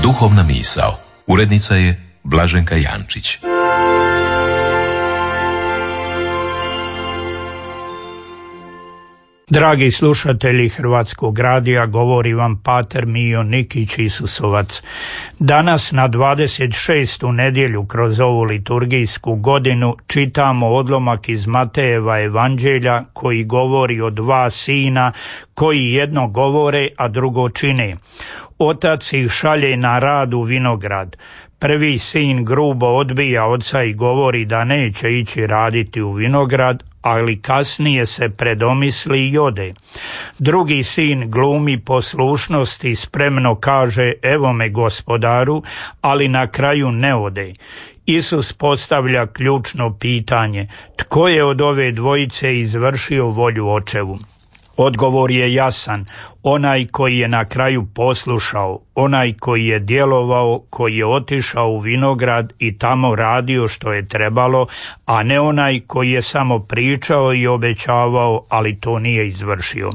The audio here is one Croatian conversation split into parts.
Duhovna misao. Urednica je Blaženka Jančić. Dragi slušatelji Hrvatskog radija, govori vam pater Mijo Nikić Isusovac. Danas na 26. nedjelju kroz ovu liturgijsku godinu čitamo odlomak iz Matejeva evanđelja koji govori o dva sina koji jedno govore, a drugo čine. Otac ih šalje na rad u vinograd. Prvi sin grubo odbija oca i govori da neće ići raditi u vinograd, ali kasnije se predomisli i ode. Drugi sin glumi poslušnost i spremno kaže evo me gospodaru, ali na kraju ne ode. Isus postavlja ključno pitanje: tko je od ove dvojice izvršio volju očevu? Odgovor je jasan: onaj koji je na kraju poslušao, onaj koji je djelovao, koji je otišao u vinograd i tamo radio što je trebalo, a ne onaj koji je samo pričao i obećavao, ali to nije izvršio.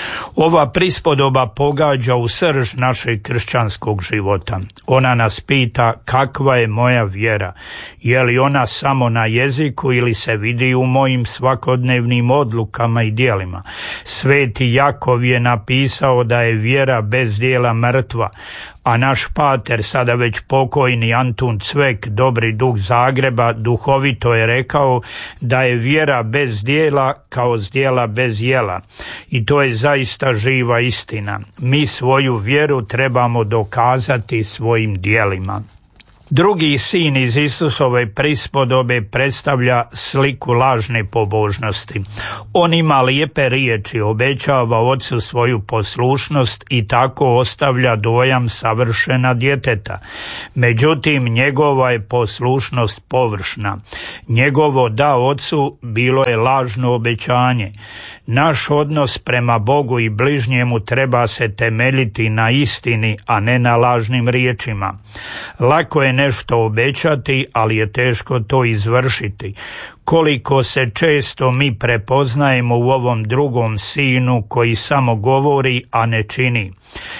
Ova prispodoba pogađa u srž našeg kršćanskog života. Ona nas pita kakva je moja vjera, je li ona samo na jeziku ili se vidi u mojim svakodnevnim odlukama i djelima. Sveti Jakov je napisao da je vjera bez djela mrtva, a naš pater, sada već pokojni Antun Cvek, dobri duh Zagreba, duhovito je rekao da je vjera bez djela kao zdjela bez jela. I to je zaista živa istina. Mi svoju vjeru trebamo dokazati svojim djelima. Drugi sin iz Isusove prispodobe predstavlja sliku lažne pobožnosti. On ima lijepe riječi, obećava ocu svoju poslušnost i tako ostavlja dojam savršena djeteta. Međutim, njegova je poslušnost površna. Njegovo da ocu bilo je lažno obećanje. Naš odnos prema Bogu i bližnjemu treba se temeljiti na istini, a ne na lažnim riječima. Lako je nešto obećati, ali je teško to izvršiti. Koliko se često mi prepoznajemo u ovom drugom sinu koji samo govori, a ne čini.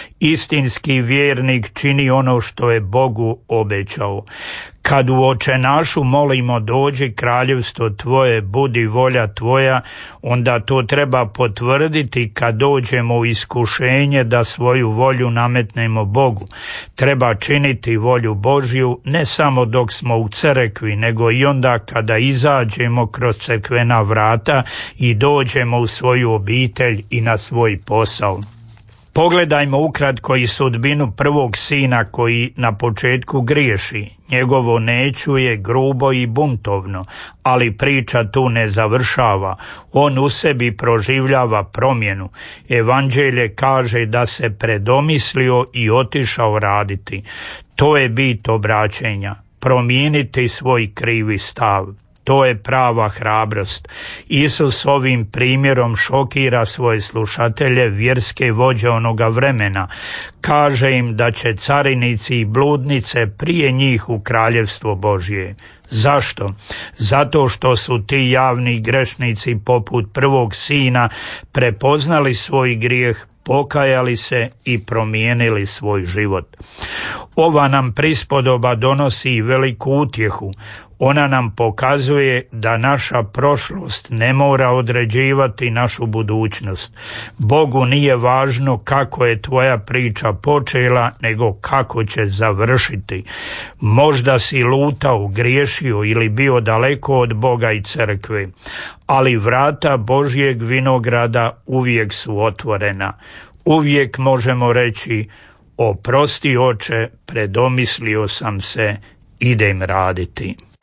Istinski vjernik čini ono što je Bogu obećao. Kad u očenašu molimo dođi kraljevstvo tvoje, budi volja tvoja, onda to treba potvrditi kad dođemo u iskušenje da svoju volju nametnemo Bogu. Treba činiti volju Božju ne samo dok smo u crkvi, nego i onda kada izađemo kroz crkvena vrata i dođemo u svoju obitelj i na svoj posao. Pogledajmo ukratko i sudbinu prvog sina koji na početku griješi. Njegovo neću je grubo i buntovno, ali priča tu ne završava. On u sebi proživljava promjenu. Evanđelje kaže da se predomislio i otišao raditi. To je bit obraćenja. Promijeniti svoj krivi stav. To je prava hrabrost. Isus ovim primjerom šokira svoje slušatelje, vjerske vođe onoga vremena. Kaže im da će carinici i bludnice prije njih u kraljevstvo Božje. Zašto? Zato što su ti javni grešnici poput prvog sina prepoznali svoj grijeh, pokajali se i promijenili svoj život. Ova nam prispodoba donosi veliku utjehu. Ona nam pokazuje da naša prošlost ne mora određivati našu budućnost. Bogu nije važno kako je tvoja priča počela, nego kako će završiti. Možda si lutao, griješio ili bio daleko od Boga i crkve, ali vrata Božjeg vinograda uvijek su otvorena. Uvijek možemo reći: oprosti oče, predomislio sam se, idem raditi.